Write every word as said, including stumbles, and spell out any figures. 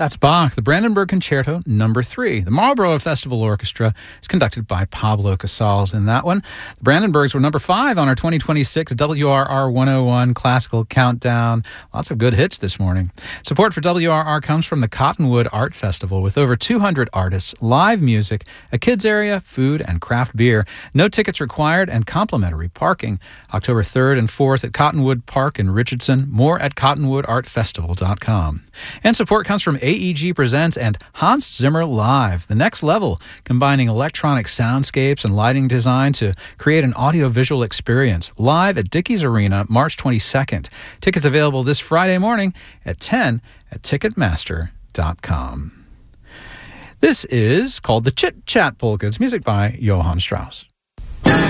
That's Bach, the Brandenburg Concerto number three. The Marlborough Festival Orchestra is conducted by Pablo Casals in that one. The Brandenburgs were number five on our twenty twenty-six W R R one oh one Classical Countdown. Lots of good hits this morning. Support for W R R comes from the Cottonwood Art Festival with over two hundred artists, live music, a kids area, food, and craft beer. No tickets required and complimentary parking. October third and fourth at Cottonwood Park in Richardson. More at cottonwood art festival dot com. And support comes from A E G Presents and Hans Zimmer Live, the next level, combining electronic soundscapes and lighting design to create an audiovisual experience. Live at Dickies Arena, March twenty-second. Tickets available this Friday morning at ten at ticketmaster dot com. This is called the Chit Chat Polka. It's music by Johann Strauss.